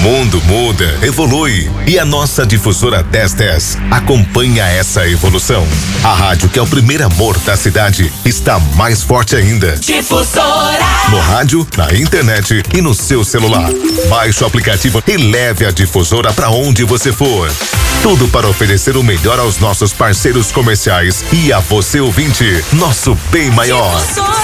mundo muda, evolui e a nossa difusora 1010 acompanha essa evolução. A rádio que é o primeiro amor da cidade está mais forte ainda. Difusora. No rádio, na internet e no seu celular. Baixe o aplicativo e leve a difusora para onde você for. Tudo para oferecer o melhor aos nossos parceiros comerciais e a você ouvinte, nosso bem maior. Difusora.